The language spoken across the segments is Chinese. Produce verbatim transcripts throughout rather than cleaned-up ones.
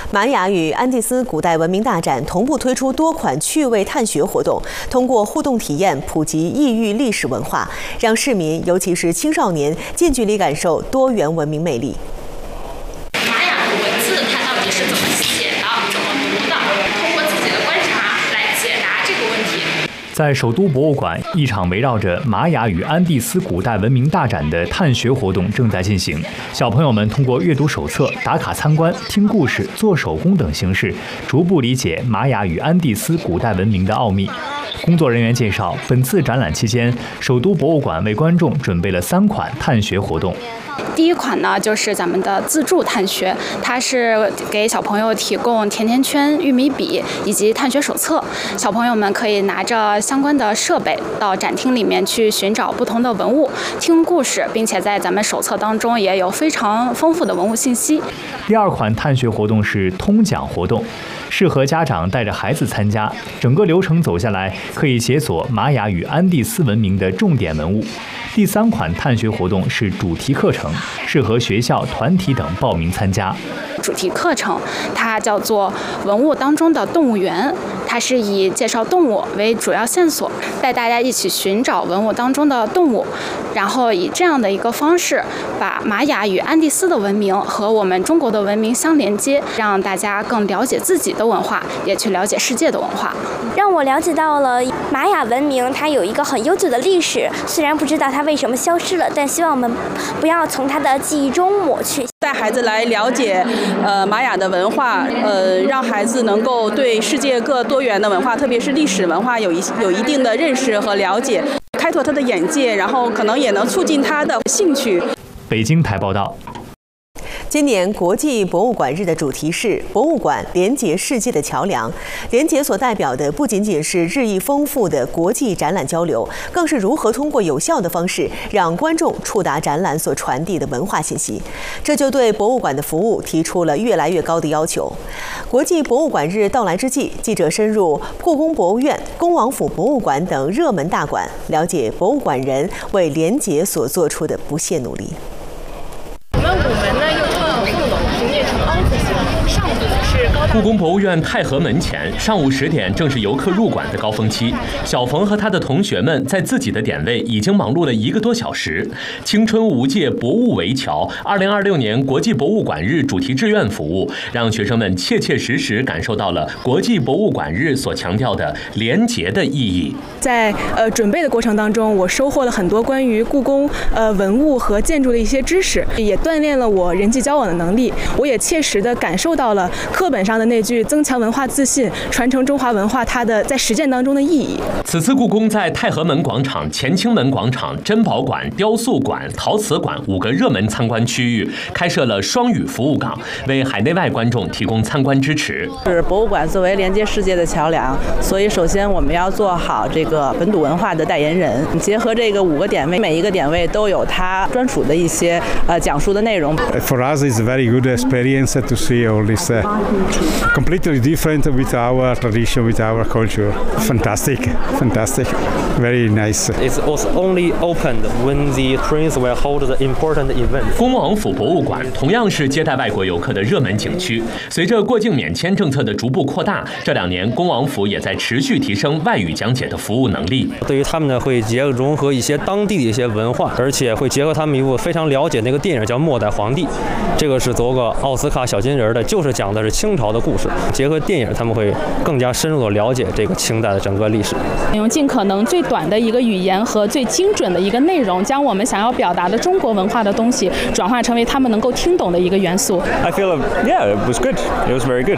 玛雅与安第斯古代文明大展同步推出多款趣味探学活动，通过互动体验普及异域历史文化，让市民尤其是青少年近距离感受多元文明魅力。 玛雅的文字它到底是怎么写的、怎么读的？通过自己的观察来解答这个问题。 在首都博物馆，一场围绕着玛雅与安第斯古代文明大展的探学活动正在进行。小朋友们通过阅读手册、打卡参观、听故事、做手工等形式，逐步理解玛雅与安第斯古代文明的奥秘。工作人员介绍，本次展览期间，首都博物馆为观众准备了三款探学活动。 第一款呢，就是咱们的自助探学，它是给小朋友提供甜甜圈、玉米笔以及探学手册。小朋友们可以拿着相关的设备到展厅里面去寻找不同的文物、听故事，并且在咱们手册当中也有非常丰富的文物信息。 第二款探学活动是通讲活动，适合家长带着孩子参加。整个流程走下来，可以解锁玛雅与安第斯文明的重点文物。 第三款探学活动是主题课程，适合学校、团体等报名参加。 主题课程它叫做“文物当中的动物园”，它是以介绍动物为主要线索，带大家一起寻找文物当中的动物，然后以这样的一个方式，把玛雅与安第斯的文明和我们中国的文明相连接，让大家更了解自己的文化，也去了解世界的文化。 让我了解到了玛雅文明，它有一个很悠久的历史，虽然不知道它 它为什么消失了？但希望我们不要从它的记忆中抹去。 带孩子来了解，呃，玛雅的文化，呃，让孩子能够对世界各多元的文化，特别是历史文化有一有一定的认识和了解，开拓他的眼界，然后可能也能促进他的兴趣。 北京台报道。 今年国际博物馆日的主题是“博物馆连接世界的桥梁”。连接所代表的不仅仅是日益丰富的国际展览交流，更是如何通过有效的方式让观众触达展览所传递的文化信息。这就对博物馆的服务提出了越来越高的要求。国际博物馆日到来之际，记者深入故宫博物院、恭王府博物馆等热门大馆，了解博物馆人为连接所做出的不懈努力。 我们午门呢又称为副楼，营业呈凹字形，上部是高大。 故宫博物院太和门前，上午十点正是游客入馆的高峰期。小冯和他的同学们在自己的点位已经忙碌了一个多小时。青春无界，博物为桥。二零二六年国际博物馆日主题志愿服务，让学生们切切实实感受到了国际博物馆日所强调的连结的意义。 在呃准备的过程当中，我收获了很多关于故宫呃文物和建筑的一些知识，也 锻炼了我人际交往的能力，我也切实地感受到了课本上的那句“增强文化自信，传承中华文化”它的在实践当中的意义。 此次故宫在太和门广场、乾清门广场、珍宝馆、雕塑馆、陶瓷馆五个热门参观区域开设了双语服务岗，为海内外观众提供参观支持。 是博物馆作为连接世界的桥梁，所以首先我们要做好这个本土文化的代言人，结合这个五个点位，每一个点位都有它专属的一些呃讲述的内容。 For us, it's a very good experience to see all this uh, completely different with our tradition, with our culture. Fantastic, fantastic, very nice. It's also only opened when the prince will hold the important event. 恭王府博物馆同样是接待外国游客的热门景区。随着过境免签政策的逐步扩大，这两年恭王府也在持续提升外语讲解的服务能力。 对于他们呢，会结合融合一些当地的一些文化，而且会结合他们一部非常了解那个电影叫《末代皇帝》。 这个是做过奥斯卡小金人的，就是讲的是清朝的故事。结合电影，他们会更加深入的了解这个清代的整个历史。 用尽可能最短的一个语言和最精准的一个内容，将我们想要表达的中国文化的东西转化成为他们能够听懂的一个元素。 I feel yeah, it was good. It was very good.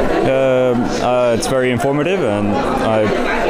Uh, uh, it's very informative, and I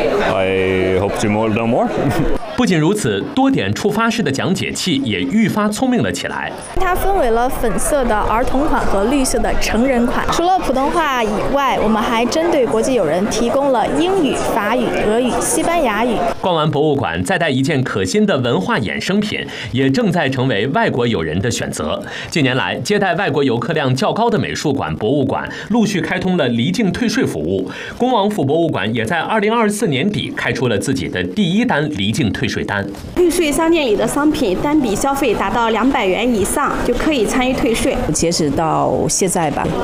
I hope to know more. 不仅如此，多点触发式的讲解器也愈发聪明了起来。 它分为了粉色的儿童款和绿色的成人款。除了普通话以外，我们还针对国际友人提供了英语、法语、俄语、西班牙语。 逛完博物馆，再带一件可心的文化衍生品，也正在成为外国友人的选择。近年来，接待外国游客量较高的美术馆、博物馆陆续开通了离境退税服务。恭王府博物馆也在二零二四年底开出了自己的第一单离境退税单。 退税商店里的商品单笔消费达到两百元以上就可以参与退税。 截止到现在吧，